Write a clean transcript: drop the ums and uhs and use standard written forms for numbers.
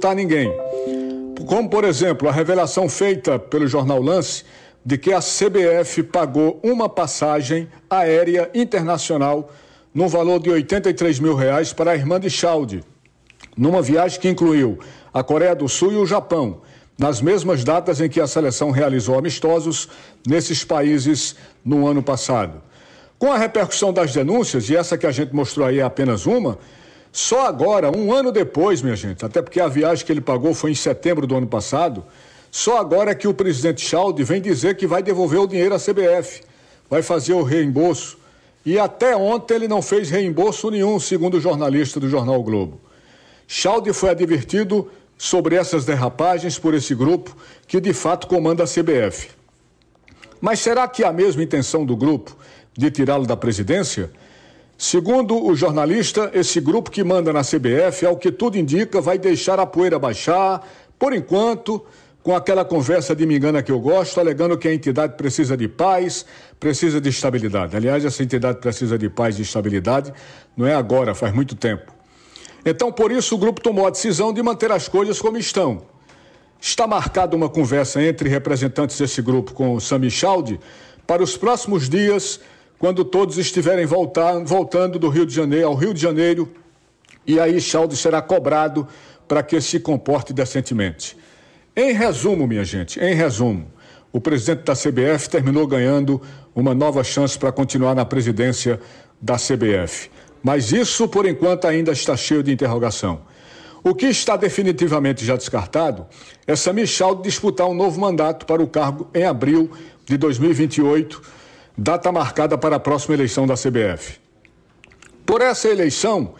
escutar ninguém. Como, por exemplo, a revelação feita pelo jornal Lance de que a CBF pagou uma passagem aérea internacional no valor de R$83 mil para a irmã de Chalde, numa viagem que incluiu a Coreia do Sul e o Japão, nas mesmas datas em que a seleção realizou amistosos nesses países no ano passado. Com a repercussão das denúncias, e essa que a gente mostrou aí é apenas uma, só agora, um ano depois, minha gente, até porque a viagem que ele pagou foi em setembro do ano passado, só agora é que o presidente Chalde vem dizer que vai devolver o dinheiro à CBF, vai fazer o reembolso. E até ontem ele não fez reembolso nenhum, segundo o jornalista do Jornal o Globo. Chalde foi advertido sobre essas derrapagens por esse grupo que de fato comanda a CBF. Mas será que há a mesma intenção do grupo de tirá-lo da presidência? Segundo o jornalista, esse grupo que manda na CBF, ao que tudo indica, vai deixar a poeira baixar, por enquanto, com aquela conversa de me engana que eu gosto, alegando que a entidade precisa de paz, precisa de estabilidade. Aliás, essa entidade precisa de paz e estabilidade, não é agora, faz muito tempo. Então, por isso, o grupo tomou a decisão de manter as coisas como estão. Está marcada uma conversa entre representantes desse grupo com o Sami Chalde para os próximos dias, quando todos estiverem voltando do Rio de Janeiro ao Rio de Janeiro, e aí Chalde será cobrado para que se comporte decentemente. Em resumo, minha gente, o presidente da CBF terminou ganhando uma nova chance para continuar na presidência da CBF. Mas isso, por enquanto, ainda está cheio de interrogação. O que está definitivamente já descartado é Sami Chalde disputar um novo mandato para o cargo em abril de 2028, data marcada para a próxima eleição da CBF. Por essa eleição,